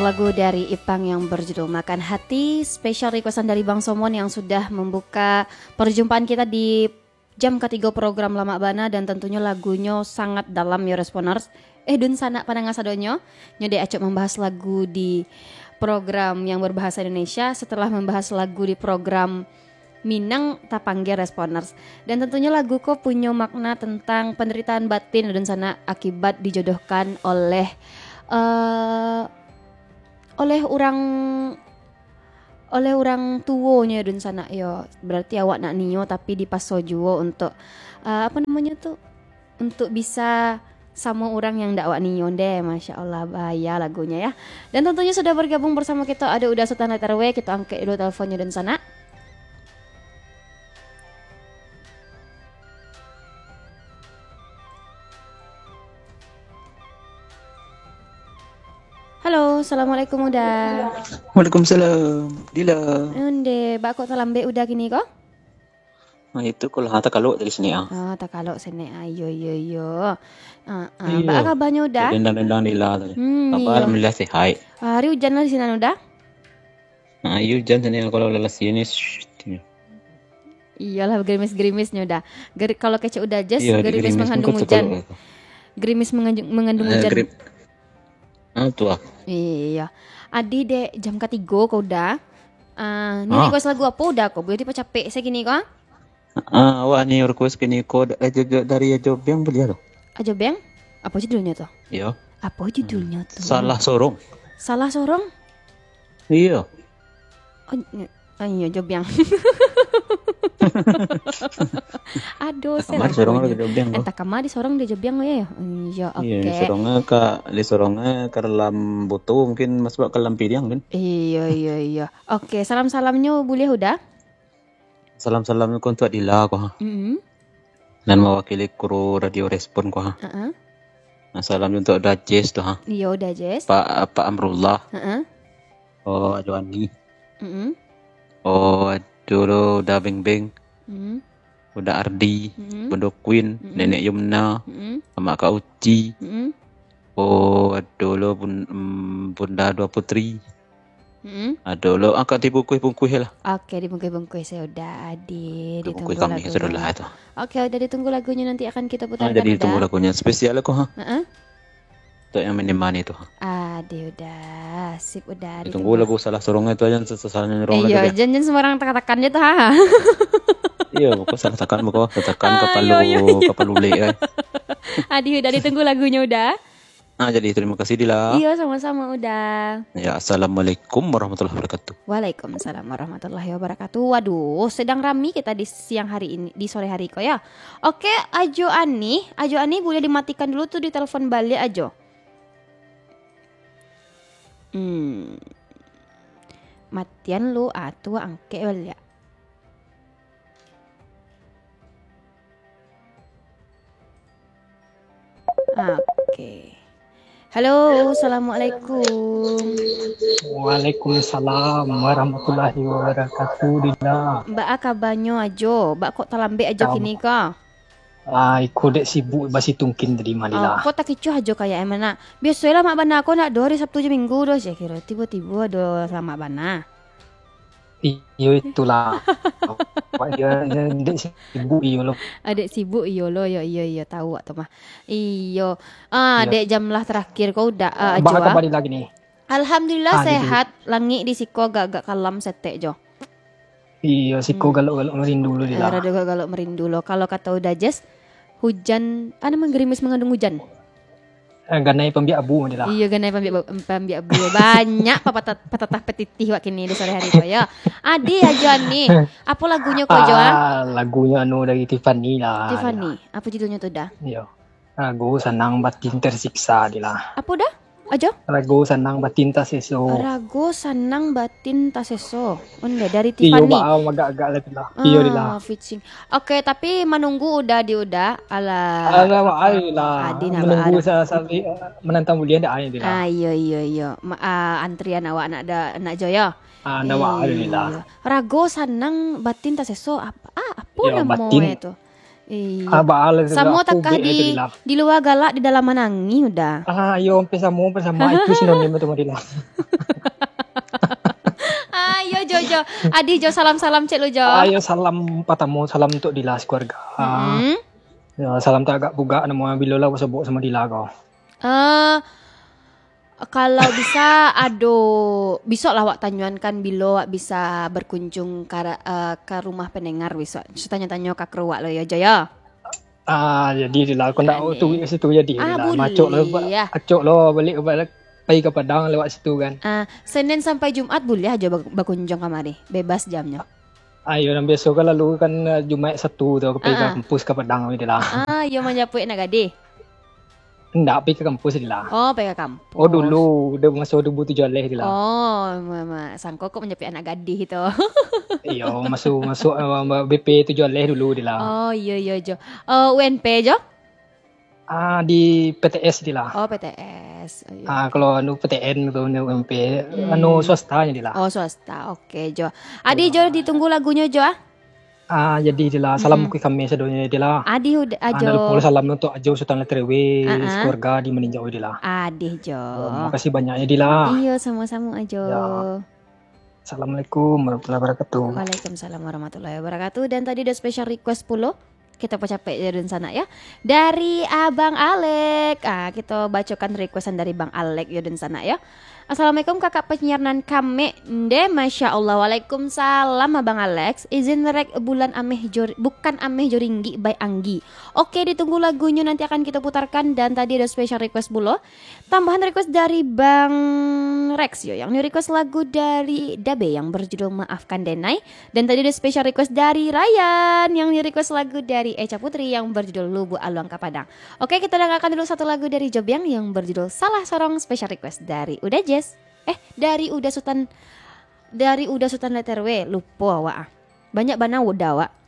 lagu dari Ipang yang berjudul Makan Hati, spesial requestan dari Bang Somon yang sudah membuka perjumpaan kita di jam ketiga program Lama Bana, dan tentunya lagunya sangat dalam ya responers. Dun sana pada ngasadonyo nyode acok membahas lagu di program yang berbahasa Indonesia setelah membahas lagu di program Minang Tapanggil responers. Dan tentunya lagu ko punya makna tentang penderitaan batin dan sana akibat dijodohkan oleh orang tuonya dan sana yo, berarti awak nak nio tapi dipaso juo untuk untuk bisa sama orang yang ndak awak nio deh. Masya Allah bahaya lagunya ya. Dan tentunya sudah bergabung bersama kita ada udah Sultan RW, kita angkat dulu teleponnya dan sana. Halo, assalamualaikum udah. Waalaikumsalam. Dila. Unde, bak kok talambe udah gini kok? Nah itu kalau hata kalau dari sini Tak kalau sini ayo. Mbak kabarnya udah? Dendang Dila tadi. Apa Iya. alhamdulillah sehat. Hari hujan lah di sini udah? Nah, hujan sini kalau lelas sini. Iyalah gerimis-gerimisnya udah. Kalau kece udah jas, Iya, gerimis mengandung hujan. Gerimis mengandung hujan. Tuh. Iya. Adi dek jam ketiga kau udah. Ini request lagu apa udah kok? Berarti pas capek segini kok? Wah ni request kini kod dari job yang beliau. Ajo beng? Apa judulnya tuh? Iya. Apa judulnya tuh? Salah sorong. Salah sorong? Iya. Iya job yang. Aduh, Kamar sorong lagi job yang. Entah kamar di sorong di job yang ya. Iya, oke. Iya, sorongnya ke dalam butuh mungkin masuk ke dalam piring kan. Iya. Oke, salam-salamnya boleh udah? Salam-salam untuk Adila ko. Dan mewakili kru radio respon ko. Nah, salam untuk Dajes tuh. Iya, udah Jess. Pak Amrullah. Oh, Joani. Oh, dulu udah Beng. Udah Ardi, Bunda Queen, Nenek Yumna, sama Kak Uci. Oh, dulu Bunda Dua Putri. Dulu angkat dibungkuh lah. Oke, dibungkuh saya udah Adi. Dibungkuh kami sudah lah itu. Oke, udah ditunggu lagunya nanti akan kita putarkan. Jadi tunggu lagunya spesial kok. Untuk yang menemani itu. Adi udah, sip udah. Ditunggu lagu salah sorongnya itu aja sesalahnya sorong lagi. Iya, jangan sembarang katakannya tuh. Iya, pokok salah tekan kapalu le kan. Adi udah ditunggu lagunya udah. Jadi terima kasih Dila. Iya, sama-sama udah. Ya, assalamualaikum warahmatullahi wabarakatuh. Waalaikumsalam warahmatullahi wabarakatuh. Waduh, sedang rami kita di siang hari ini, di sore hari kok ya. Oke, Ajo Ani boleh dimatikan dulu tuh di telepon balik Ajo. Matian lu atuh angke balik. Oke. Halo, assalamualaikum. Waalaikumsalam warahmatullahi wabarakatuh. Dila. Mbak kabarnya Ajo, Mbak kok talambe aja kini kah? Ikut dek sibuk basi tungkin tadi malila. Kok tak kicu aja kayak emana? Biasalah mak bana aku nak 2 hari Sabtu je Minggu doh, saya kira tiba-tiba do sama bana. Iyo itulah. Dia dek sibuk iyo lo. Adek sibuk iyo lo, iya tahu atau mah. Iyo. Dek jam lah terakhir kau udah Ajo. Bah kabar lagi nih. Alhamdulillah sehat. Langi di siko agak kalam setek jo. Iya, siko galok-galok merindu lo Dila. Rada galok merindu lo. Kalau kata udah Jess, hujan, gerimis mengandung hujan. Ganai pembiak abu Dila. Iya, ganai pembiak abu. Banyak patah petitih wak kini di sore hari kau ya. Adi aja nih. Apa lagunya kau Jo? Lagunya dari Tiffany lah. Tiffany. Apa judulnya tuh dah? Iya. Lagu Senang Batin Tersiksa Dila. Apa dah? Ajo? Rago Sanang Batin Taseso. Rago Sanang Batin Taseso. Onde dari Tiffany. Iyo, agak-agak lagi lah. Iyo lah. Fitching. Oke, tapi menunggu udah ala Adi menunggu sampai menantang bulian dah ada lah. Iya. Antrian awak nak Joyo. Nama ada lah. Rago Sanang Batin Taseso apa Yo, namanya batin. itu? Iya. Baal Samo takah di luar galak di dalam menangi udah. Ayo sama itu sinonim itu Madila. Ayo Jojo, Adi Jo salam-salam cek lu Jo. Ayo salam patamu, salam untuk Dila keluarga. Ya, salam tak agak buka nama bila lah sebut sama Dila kau. Kalau bisa besok lah wak tanyuan kan bila wak bisa berkunjung ke rumah pendengar besok. Tanya-tanya ke keruak lo ya Jo ya. Jadi Dila aku nak tu situ jadi Dila. Acok lo balik pergi ke Padang lewat situ kan. Senin sampai Jumat boleh aja berkunjung kamari, bebas jamnya. Ayo dan besok kan lalu kan Jumat Sabtu tu aku pergi ke kampus ke Padang Dila. Yo menjapuik nak gade. Enggak, pergi ke kampus Dila. Oh, pergi ke kampus. Oh dulu, udah masuk 2017 Dila. Oh, mama sangko kok menjapuik anak gadis itu. Iya, masuk BP 17 dulu Dila. Oh, iya Jo. UNP Jo? Di PTS Dila. Oh, PTS. Kalau PTN atau UMP, swastanya Dila. Oh, swasta. Oke, Jo. Adi Jo ditunggu lagunya Jo. Jadi Dila salam kami sedonya Dila. Adi udah ajo. Ada salam untuk Ajo Sultan Letrewe, keluarga di meninjau Dila. Adi Jo. Makasih banyaknya Dila. Iya, sama-sama Ajo. Ya. Assalamualaikum warahmatullahi wabarakatuh. Waalaikumsalam warahmatullahi wabarakatuh. Dan tadi ada special request 10. Kita capek dari sana ya. Dari Abang Alek. Kita bacakan requestan dari Bang Alek ya dan sana ya. Assalamualaikum kakak penyiar nan kami. Masya Allah. Waalaikumsalam Abang Alex. Izin rek bulan bukan ameh joringgi by Anggi. Oke, ditunggu lagunya nanti akan kita putarkan. Dan tadi ada special request bulo. Tambahan request dari Bang Rex yo, yang request lagu dari Dabe yang berjudul Maafkan Denai. Dan tadi ada special request dari Ryan yang request lagu dari Echa Putri yang berjudul Lubu Aluangka Padang. Oke, kita dengarkan dulu satu lagu dari Jobyang yang berjudul Salah Sorong, special request dari Uda Jazz. Dari Uda Sultan Letterwe, lupa wa. Banyak bana udah wa.